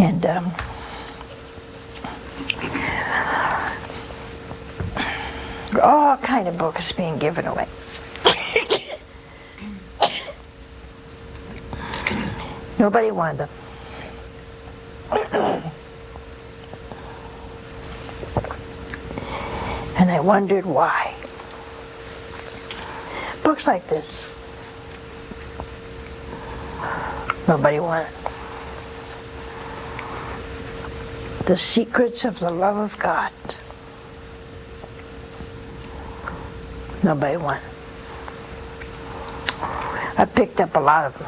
And all kind of books being given away. Nobody wanted them. And I wondered why. Books like this, nobody wanted. The Secrets of the Love of God, nobody wanted. I picked up a lot of them.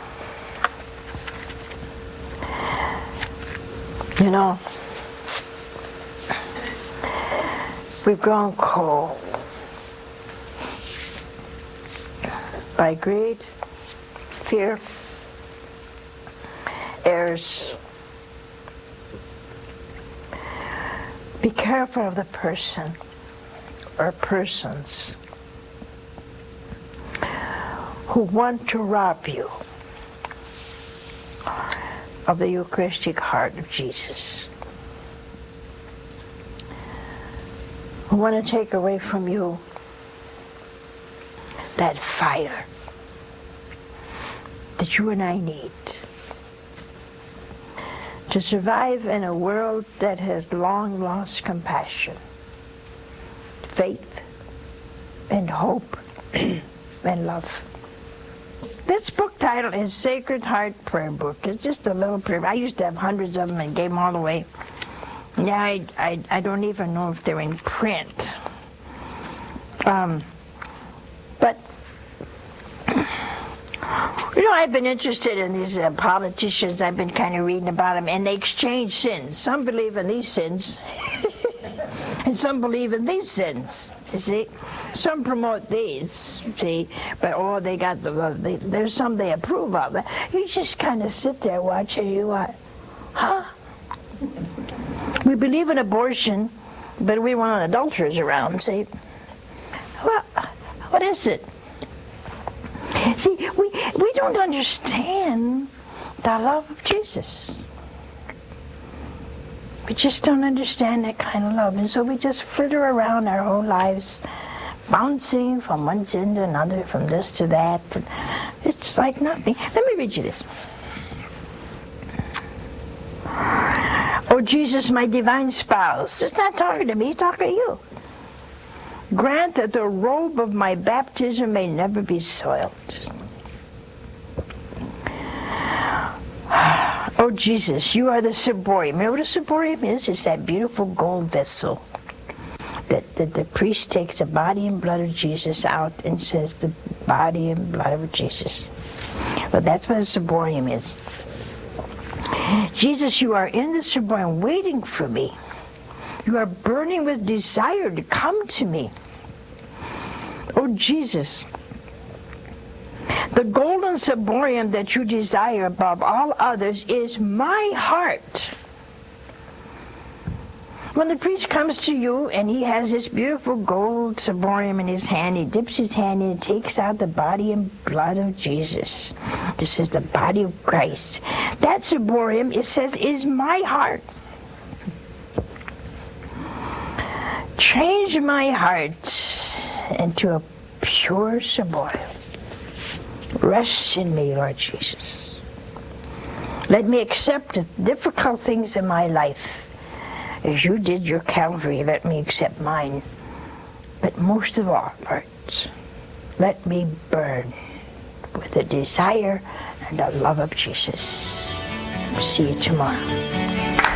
You know, we've grown cold by greed, fear, errors. Be careful of the person or persons who want to rob you of the Eucharistic heart of Jesus, who want to take away from you that fire that you and I need to survive in a world that has long lost compassion, faith, and hope, and love. This book title is Sacred Heart Prayer Book. It's just a little prayer. I used to have hundreds of them and gave them all away. Now I don't even know if they're in print. But, you know, I've been interested in these politicians. I've been kind of reading about them, and they exchange sins. Some believe in these sins, and some believe in these sins. You see, some promote these, see, but they got there's some they approve of. You just kind of sit there watching. You what? Huh? We believe in abortion, but we want adulterers around. See, what is it? See, we don't understand the love of Jesus. We just don't understand that kind of love. And so we just fritter around our whole lives, bouncing from one sin to another, from this to that. And it's like nothing. Let me read you this. Oh, Jesus, my divine spouse. It's not talking to me, it's talking to you. Grant that the robe of my baptism may never be soiled. Oh, Jesus, you are the ciborium. You know what a ciborium is? It's that beautiful gold vessel that the priest takes the body and blood of Jesus out and says, the body and blood of Jesus. Well, that's what a ciborium is. Jesus, you are in the ciborium waiting for me. You are burning with desire to come to me. Oh, Jesus, the golden ciborium that you desire above all others is my heart. When the priest comes to you and he has this beautiful gold ciborium in his hand, he dips his hand in and takes out the body and blood of Jesus. This is the body of Christ. That ciborium, it says, is my heart. Change my heart into a pure ciborium. Rest in me, Lord Jesus. Let me accept the difficult things in my life. As you did your Calvary, let me accept mine. But most of all, Lord, let me burn with the desire and the love of Jesus. See you tomorrow.